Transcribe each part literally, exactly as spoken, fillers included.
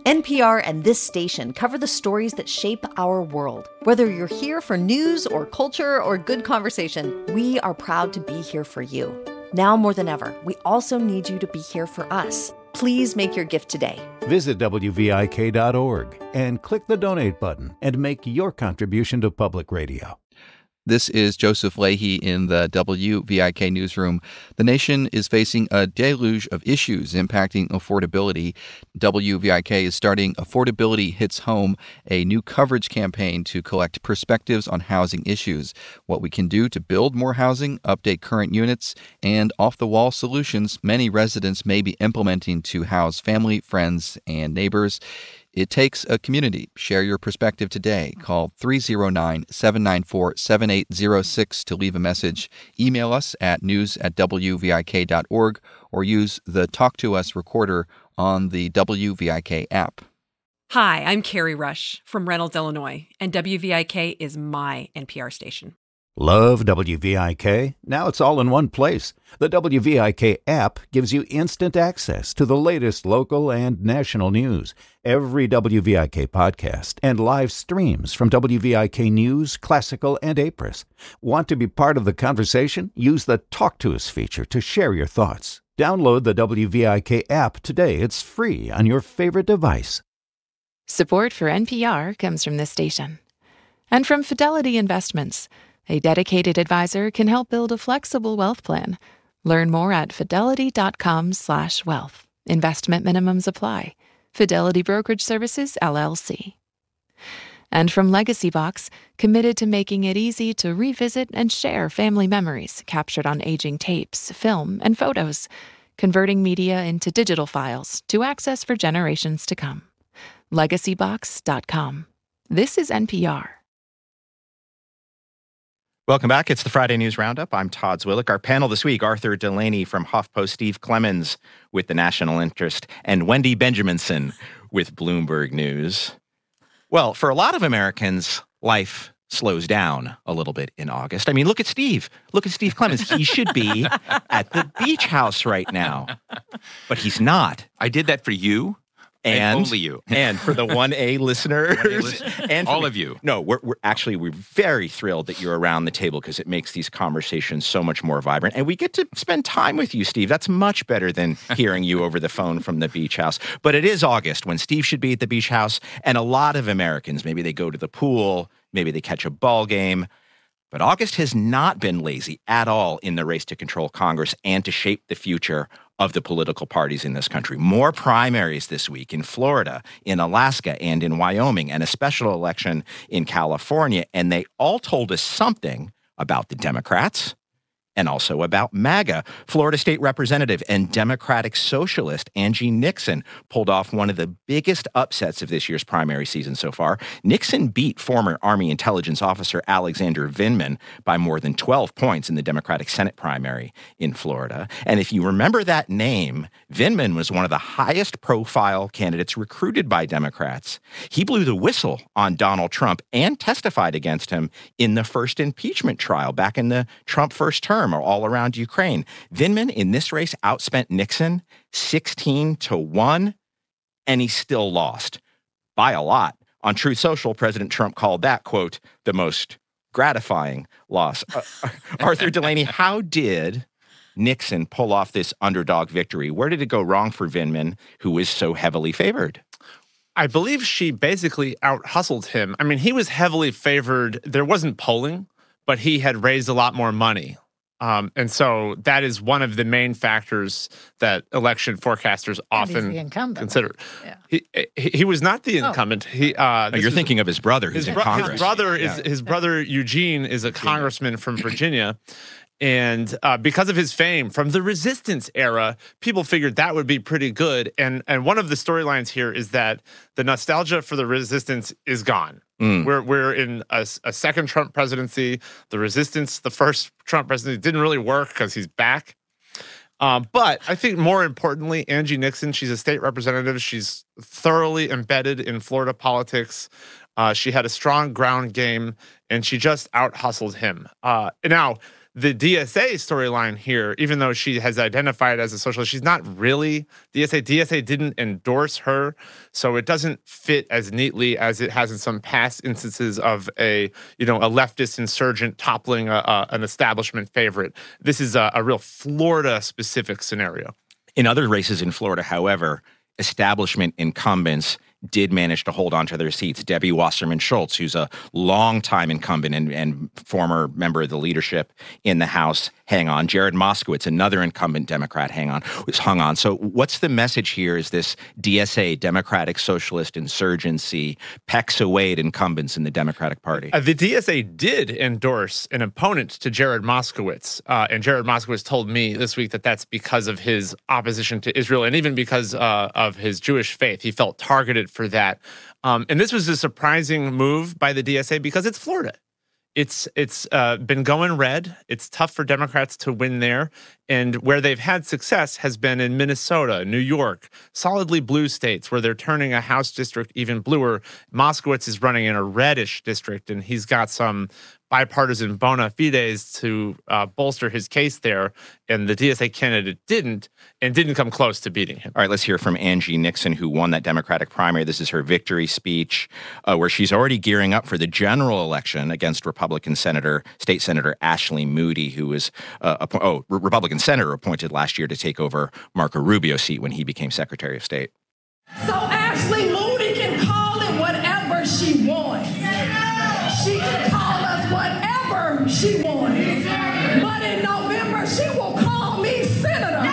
N P R and this station cover the stories that shape our world. Whether you're here for news or culture or good conversation, we are proud to be here for you. Now more than ever, we also need you to be here for us. Please make your gift today. Visit W V I K dot org and click the donate button and make your contribution to public radio. This is Joseph Leahy in the W V I K newsroom. The nation is facing a deluge of issues impacting affordability. W V I K is starting Affordability Hits Home, a new coverage campaign to collect perspectives on housing issues, what we can do to build more housing, update current units, and off-the-wall solutions many residents may be implementing to house family, friends, and neighbors. It takes a community. Share your perspective today. Call three oh nine, seven nine four, seven eight oh six to leave a message. Email us at news at W V I K dot org or use the Talk to Us recorder on the W V I K app. Hi, I'm Carrie Rush from Reynolds, Illinois, and W V I K is my N P R station. Love W V I K? Now it's all in one place. The W V I K app gives you instant access to the latest local and national news, every W V I K podcast, and live streams from W V I K News, Classical, and Apris. Want to be part of the conversation? Use the Talk to Us feature to share your thoughts. Download the W V I K app today. It's free on your favorite device. Support for N P R comes from this station. And from Fidelity Investments. A dedicated advisor can help build a flexible wealth plan. Learn more at fidelity.com slash wealth. Investment minimums apply. Fidelity Brokerage Services, L L C. And from Legacy Box, committed to making it easy to revisit and share family memories captured on aging tapes, film, and photos, converting media into digital files to access for generations to come. legacy box dot com. This is N P R. Welcome back. It's the Friday News Roundup. I'm Todd Zwillich. Our panel this week, Arthur Delaney from HuffPost, Steve Clemons with The National Interest, and Wendy Benjaminson with Bloomberg News. Well, for a lot of Americans, life slows down a little bit in August. I mean, look at Steve. Look at Steve Clemons. He should be at the beach house right now, but he's not. I did that for you. And, and only you. And for the one A listeners. one A listen- and all the, of you. No, we're, we're actually, we're very thrilled that you're around the table because it makes these conversations so much more vibrant. And we get to spend time with you, Steve. That's much better than hearing you over the phone from the beach house. But it is August when Steve should be at the beach house. And a lot of Americans, maybe they go to the pool, maybe they catch a ball game. But August has not been lazy at all in the race to control Congress and to shape the future of the political parties in this country. More primaries this week in Florida, in Alaska, and in Wyoming, and a special election in California. And they all told us something about the Democrats and also about MAGA. Florida State Representative and Democratic Socialist Angie Nixon pulled off one of the biggest upsets of this year's primary season so far. Nixon beat former Army intelligence officer Alexander Vindman by more than twelve points in the Democratic Senate primary in Florida. And if you remember that name, Vindman was one of the highest profile candidates recruited by Democrats. He blew the whistle on Donald Trump and testified against him in the first impeachment trial back in the Trump first term, or all around Ukraine. Vindman in this race outspent Nixon sixteen to one, and he still lost by a lot. On Truth Social, President Trump called that, quote, the most gratifying loss. Uh, Arthur Delaney, how did Nixon pull off this underdog victory? Where did it go wrong for Vindman, who is so heavily favored? I believe she basically out-hustled him. I mean, he was heavily favored. There wasn't polling, but he had raised a lot more money. Um, and so that is one of the main factors that election forecasters often consider. Yeah. He, he he was not the incumbent. Oh. He uh, oh, you're thinking of his brother, who's his in bro- Congress. His brother yeah. is his brother Eugene is a congressman from Virginia. And uh, because of his fame from the resistance era, people figured that would be pretty good. And and one of the storylines here is that the nostalgia for the resistance is gone. Mm. We're we're in a, a second Trump presidency. The resistance, the first Trump presidency, didn't really work because he's back. Um, but I think more importantly, Angie Nixon, she's a state representative. She's thoroughly embedded in Florida politics. Uh, she had a strong ground game, and she just out-hustled him. Uh, now, the D S A storyline here, even though she has identified as a socialist, she's not really D S A. D S A didn't endorse her, so it doesn't fit as neatly as it has in some past instances of a, you know, a leftist insurgent toppling a, a, an establishment favorite. This is a, a real Florida-specific scenario. In other races in Florida, however, establishment incumbents did manage to hold on to their seats. Debbie Wasserman Schultz, who's a longtime incumbent and, and former member of the leadership in the House, hang on. Jared Moskowitz, another incumbent Democrat, hang on, was hung on. So what's the message here is this D S A, Democratic Socialist Insurgency, pecks away at incumbents in the Democratic Party. Uh, the D S A did endorse an opponent to Jared Moskowitz, uh, and Jared Moskowitz told me this week that that's because of his opposition to Israel and even because uh, of his Jewish faith. He felt targeted for that. Um, and this was a surprising move by the D S A because it's Florida. It's it's uh, been going red. It's tough for Democrats to win there. And where they've had success has been in Minnesota, New York, solidly blue states where they're turning a House district even bluer. Moskowitz is running in a reddish district, and he's got some bipartisan bona fides to uh, bolster his case there. And the D S A candidate didn't, and didn't come close to beating him. All right, let's hear from Angie Nixon, who won that Democratic primary. This is her victory speech, uh, where she's already gearing up for the general election against Republican Senator, State Senator Ashley Moody, who was uh, appo- oh, Re- Republican Senator appointed last year to take over Marco Rubio's seat when he became Secretary of State. So Ashley Moody can call it whatever she wants. She can call us whatever she wants. But in November, she will call me Senator.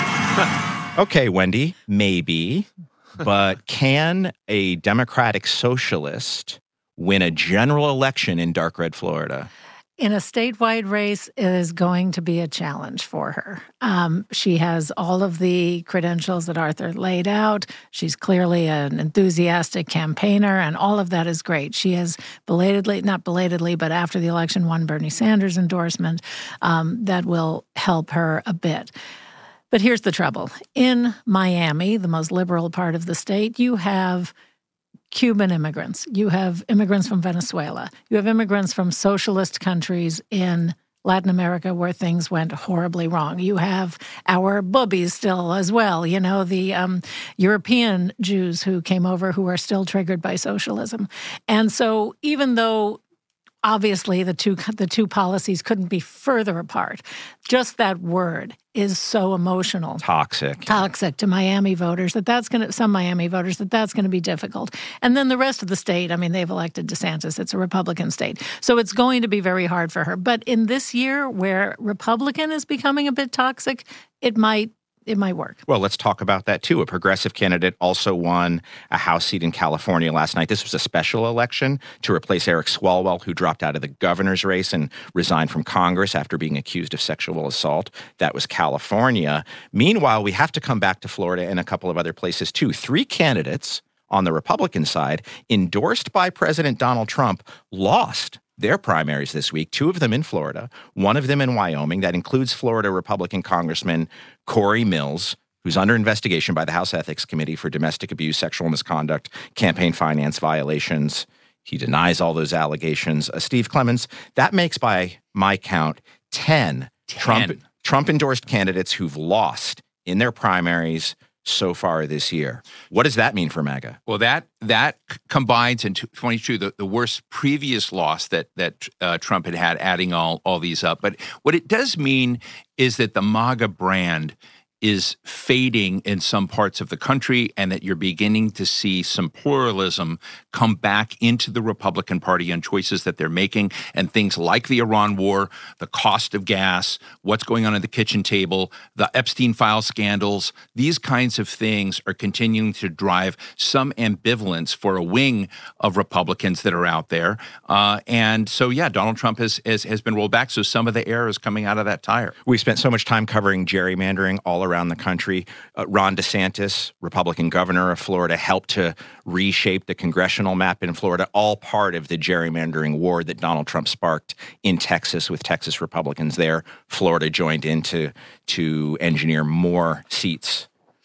Okay, Wendy, maybe. But can a Democratic socialist win a general election in dark red Florida? In a statewide race, it is going to be a challenge for her. Um, she has all of the credentials that Arthur laid out. She's clearly an enthusiastic campaigner, and all of that is great. She has belatedly, not belatedly, but after the election, won Bernie Sanders' endorsement. Um, that will help her a bit. But here's the trouble. In Miami, the most liberal part of the state, you have Cuban immigrants. You have immigrants from Venezuela. You have immigrants from socialist countries in Latin America where things went horribly wrong. You have our boobies still as well, you know, the um, European Jews who came over who are still triggered by socialism. And so even though obviously the two the two policies couldn't be further apart, just that word is so emotional. Toxic. Toxic to Miami voters that that's going to, some Miami voters, that that's going to be difficult. And then the rest of the state, I mean, they've elected DeSantis. It's a Republican state. So it's going to be very hard for her. But in this year where Republican is becoming a bit toxic, it might It might work. Well, let's talk about that, too. A progressive candidate also won a House seat in California last night. This was a special election to replace Eric Swalwell, who dropped out of the governor's race and resigned from Congress after being accused of sexual assault. That was California. Meanwhile, we have to come back to Florida and a couple of other places, too. Three candidates on the Republican side, endorsed by President Donald Trump, lost their primaries this week, two of them in Florida, one of them in Wyoming. That includes Florida Republican Congressman Corey Mills, who's under investigation by the House Ethics Committee for domestic abuse, sexual misconduct, campaign finance violations. He denies all those allegations. Uh, Steve Clemons, that makes, by my count, ten, ten. Trump, Trump-endorsed candidates who've lost in their primaries so far this year. What does that mean for MAGA? Well, that that combines into twenty-two the, the worst previous loss that that uh, Trump had had, adding all all these up. But what it does mean is that the MAGA brand is fading in some parts of the country, and that you're beginning to see some pluralism come back into the Republican Party on choices that they're making, and things like the Iran war, the cost of gas, what's going on at the kitchen table, the Epstein file scandals. These kinds of things are continuing to drive some ambivalence for a wing of Republicans that are out there. Uh, and so, yeah, Donald Trump has, has has been rolled back, so some of the air is coming out of that tire. We've spent so much time covering gerrymandering all around the country. Uh, Ron DeSantis, Republican governor of Florida, helped to reshape the congressional map in Florida, all part of the gerrymandering war that Donald Trump sparked in Texas with Texas Republicans there. Florida joined in to, to engineer more seats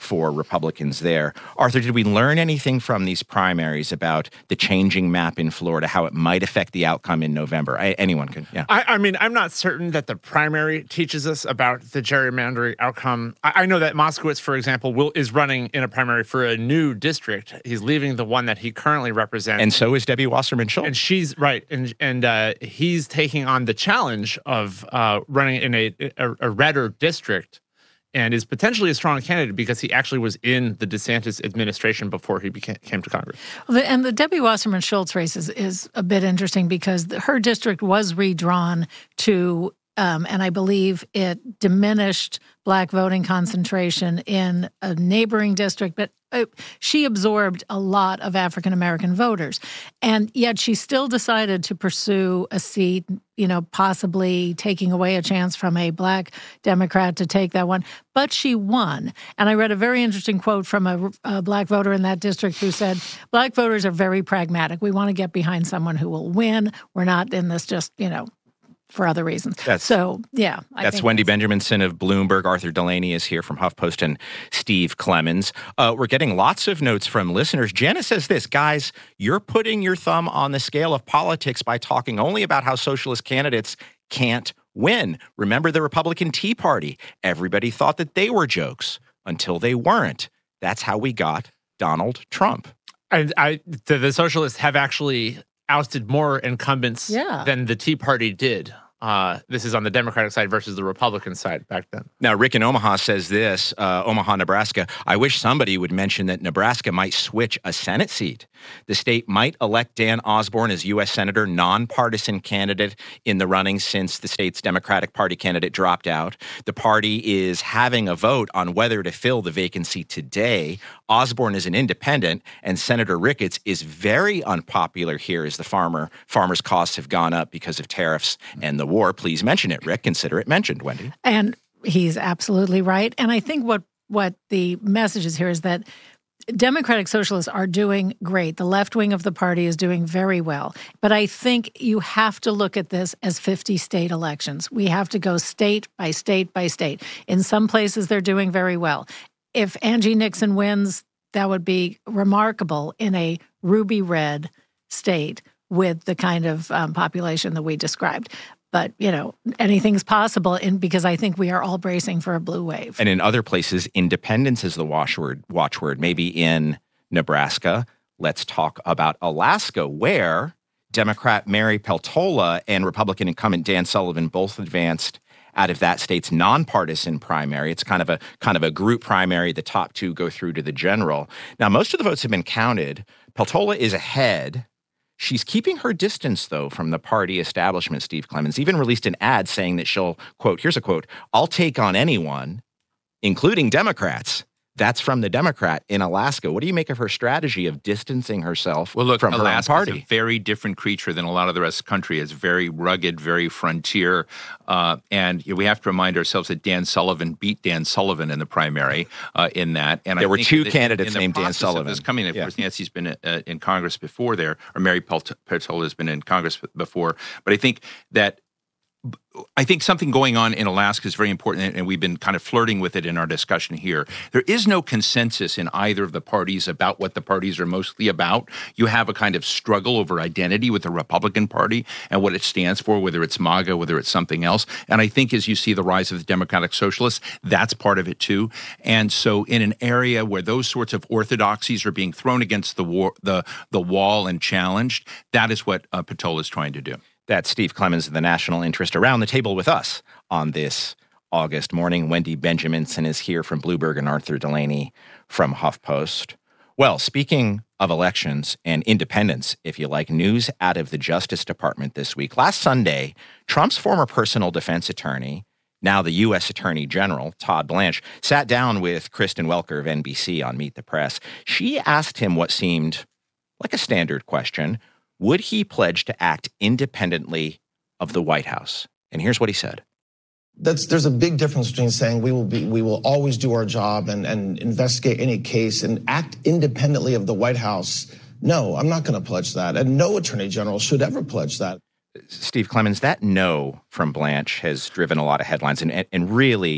for Republicans there. Arthur, did we learn anything from these primaries about the changing map in Florida, how it might affect the outcome in November? I, anyone can, yeah. I, I mean, I'm not certain that the primary teaches us about the gerrymandering outcome. I, I know that Moskowitz, for example, will is running in a primary for a new district. He's leaving the one that he currently represents. And so is Debbie Wasserman Schultz. And she's, right, and and uh, he's taking on the challenge of uh, running in a, a, a redder district, and is potentially a strong candidate because he actually was in the DeSantis administration before he became, came to Congress. Well, the, and the Debbie Wasserman Schultz race is, is a bit interesting because the, her district was redrawn to, um, and I believe it diminished Black voting concentration in a neighboring district, but uh, she absorbed a lot of African-American voters. And yet she still decided to pursue a seat, you know, possibly taking away a chance from a Black Democrat to take that one. But she won. And I read a very interesting quote from a, a Black voter in that district who said, Black voters are very pragmatic. We want to get behind someone who will win. We're not in this just, you know, for other reasons. That's, so, yeah. I that's think Wendy that's, Benjaminson of Bloomberg. Arthur Delaney is here from HuffPost, and Steve Clemens. Uh, we're getting lots of notes from listeners. Janice says this, guys, you're putting your thumb on the scale of politics by talking only about how socialist candidates can't win. Remember the Republican Tea Party? Everybody thought that they were jokes until they weren't. That's how we got Donald Trump. And I, the, the socialists have actually ousted more incumbents yeah. than the Tea Party did. Uh, this is on the Democratic side versus the Republican side back then. Now, Rick in Omaha says this, uh, Omaha, Nebraska, I wish somebody would mention that Nebraska might switch a Senate seat. The state might elect Dan Osborne as U S Senator, nonpartisan candidate in the running since the state's Democratic Party candidate dropped out. The party is having a vote on whether to fill the vacancy today. Osborne is an independent, and Senator Ricketts is very unpopular here as the farmer farmers' costs have gone up because of tariffs and the war. Please mention it, Rick. Consider it mentioned, Wendy. And he's absolutely right. And I think what what the message is here is that Democratic Socialists are doing great. The left wing of the party is doing very well. But I think you have to look at this as fifty state elections. We have to go state by state by state. In some places, they're doing very well. If Angie Nixon wins, that would be remarkable in a ruby red state with the kind of um, population that we described. But, you know, anything's possible in, because I think we are all bracing for a blue wave. And in other places, independence is the watchword. watchword. Maybe in Nebraska, let's talk about Alaska, where Democrat Mary Peltola and Republican incumbent Dan Sullivan both advanced out of that state's nonpartisan primary. It's kind of a kind of a group primary. The top two go through to the general. Now, most of the votes have been counted. Peltola is ahead. She's keeping her distance, though, from the party establishment, Steve Clemens. Even released an ad saying that she'll, quote, here's a quote, I'll take on anyone, including Democrats. That's from the Democrat in Alaska. What do you make of her strategy of distancing herself well, look, from Alaska's her own party? A very different creature than a lot of the rest of the country. It's very rugged, very frontier. Uh, and you know, we have to remind ourselves that Dan Sullivan beat Dan Sullivan in the primary uh, in that. And there I were think two that candidates in named Dan Sullivan. This coming, of yeah. course, Nancy's been uh, in Congress before there, or Mary Peltola has been in Congress before. But I think that I think something going on in Alaska is very important, and we've been kind of flirting with it in our discussion here. There is no consensus in either of the parties about what the parties are mostly about. You have a kind of struggle over identity with the Republican Party and what it stands for, whether it's MAGA, whether it's something else. And I think as you see the rise of the Democratic Socialists, that's part of it too. And so in an area where those sorts of orthodoxies are being thrown against the, war, the, the wall and challenged, that is what uh, Peltola is trying to do. That's Steve Clemens of the National Interest. Around the table with us on this August morning, Wendy Benjaminson is here from Bloomberg and Arthur Delaney from HuffPost. Well, speaking of elections and independence, if you like, news out of the Justice Department this week. Last Sunday, Trump's former personal defense attorney, now the U S Attorney General, Todd Blanche, sat down with Kristen Welker of N B C on Meet the Press. She asked him what seemed like a standard question. Would he pledge to act independently of the White House? And here's what he said. That's, there's a big difference between saying we will be, we will always do our job and, and investigate any case and act independently of the White House. No, I'm not going to pledge that. And no attorney general should ever pledge that. Steve Clemens, that no from Blanche has driven a lot of headlines and, and really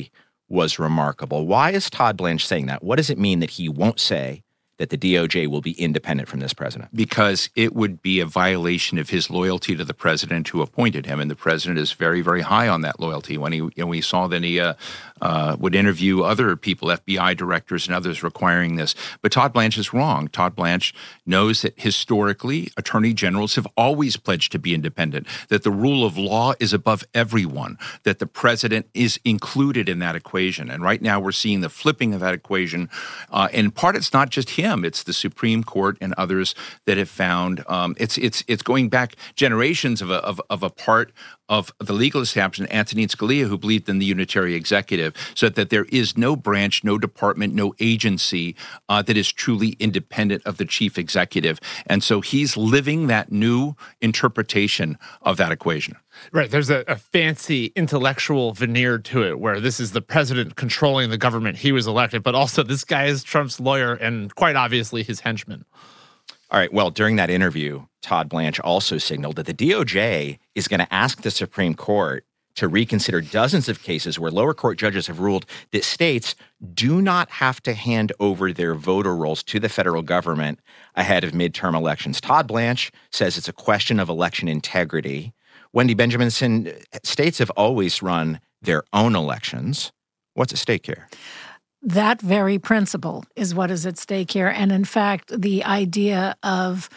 was remarkable. Why is Todd Blanche saying that? What does it mean that he won't say that the D O J will be independent from this president? Because it would be a violation of his loyalty to the president who appointed him, and the president is very, very high on that loyalty. When he, you know, we saw that he uh, uh, would interview other people, F B I directors and others, requiring this. But Todd Blanche is wrong. Todd Blanche knows that historically, attorney generals have always pledged to be independent, that the rule of law is above everyone, that the president is included in that equation. And right now, we're seeing the flipping of that equation. Uh, in part, it's not just him. It's the Supreme Court and others that have found um, it's it's it's going back generations of a of, of a part of the legal establishment, Antonin Scalia, who believed in the unitary executive, so that there is no branch, no department, no agency uh, that is truly independent of the chief executive. And so he's living that new interpretation of that equation. Right. There's a, a fancy intellectual veneer to it where this is the president controlling the government. He was elected, but also this guy is Trump's lawyer and quite obviously his henchman. All right. Well, during that interview, Todd Blanche also signaled that the D O J is going to ask the Supreme Court to reconsider dozens of cases where lower court judges have ruled that states do not have to hand over their voter rolls to the federal government ahead of midterm elections. Todd Blanche says it's a question of election integrity. Wendy Benjaminson, states have always run their own elections. What's at stake here? That very principle is what is at stake here. And in fact, the idea of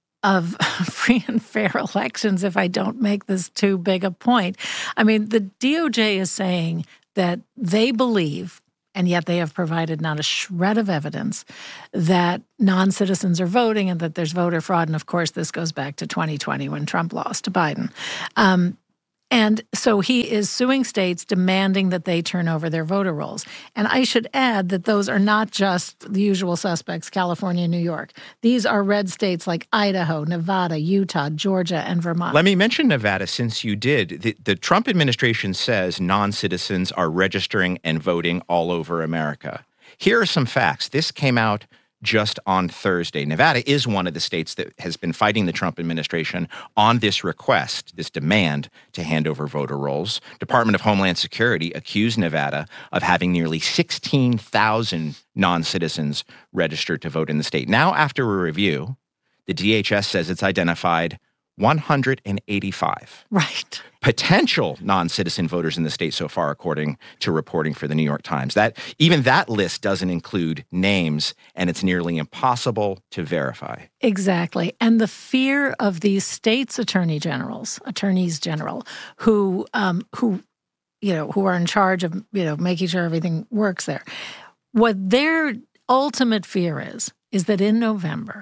of free and fair elections, if I don't make this too big a point. I mean, the D O J is saying that they believe, and yet they have provided not a shred of evidence, that non-citizens are voting and that there's voter fraud. And of course, this goes back to twenty twenty when Trump lost to Biden. Um, And so he is suing states demanding that they turn over their voter rolls. And I should add that those are not just the usual suspects, California and New York. These are red states like Idaho, Nevada, Utah, Georgia, and Vermont. Let me mention Nevada since you did. The, the Trump administration says non-citizens are registering and voting all over America. Here are some facts. This came out just on Thursday. Nevada is one of the states that has been fighting the Trump administration on this request, this demand to hand over voter rolls. Department of Homeland Security accused Nevada of having nearly sixteen thousand non-citizens registered to vote in the state. Now, after a review, the D H S says it's identified one hundred eighty-five. Right. Potential non-citizen voters in the state so far, according to reporting for the New York Times. That even that list doesn't include names, and it's nearly impossible to verify. Exactly. And the fear of these states' attorney generals, attorneys general, who um, who you know who are in charge of you know making sure everything works there. What their ultimate fear is is that in November,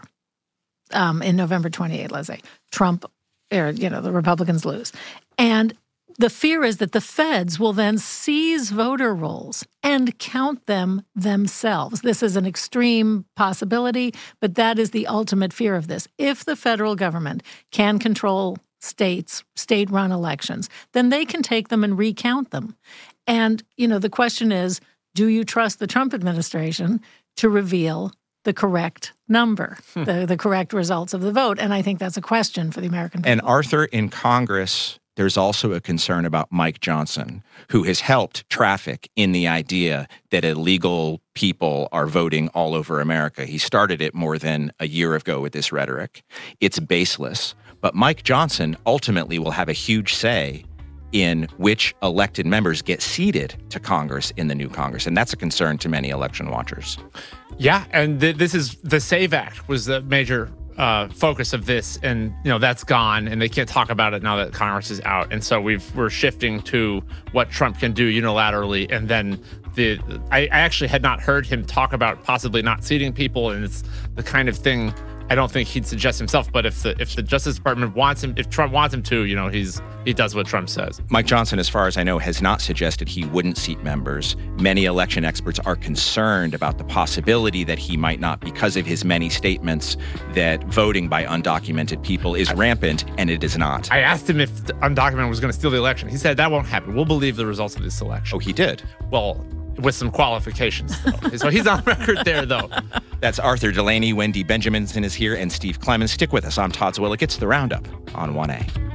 um, in November twenty-eighth, let's say, Trump or you know the Republicans lose. And the fear is that the feds will then seize voter rolls and count them themselves. This is an extreme possibility, but that is the ultimate fear of this. If the federal government can control states, state-run elections, then they can take them and recount them. And, you know, the question is, do you trust the Trump administration to reveal the correct number, the, the correct results of the vote? And I think that's a question for the American people. And Arthur, in Congress, there's also a concern about Mike Johnson, who has helped traffic in the idea that illegal people are voting all over America. He started it more than a year ago with this rhetoric. It's baseless. But Mike Johnson ultimately will have a huge say in which elected members get seated to Congress in the new Congress. And that's a concern to many election watchers. Yeah, and th- this is the SAVE Act was the major uh, focus of this, and you know that's gone, and they can't talk about it now that Congress is out. And so we've we're shifting to what Trump can do unilaterally, and then the I, I actually had not heard him talk about possibly not seating people, and it's the kind of thing I don't think he'd suggest himself. But if the if the Justice Department wants him, if Trump wants him to, you know, he's he does what Trump says. Mike Johnson, as far as I know, has not suggested he wouldn't seat members. Many election experts are concerned about the possibility that he might not, because of his many statements that voting by undocumented people is rampant, and it is not. I asked him if the undocumented was going to steal the election. He said that won't happen. We'll believe the results of this election. Oh, he did? Well, with some qualifications, though. So he's on record there, though. That's Arthur Delaney. Wendy Benjaminson is here, and Steve Clemens. Stick with us. I'm Todd Zwillich. It's The Roundup on one A.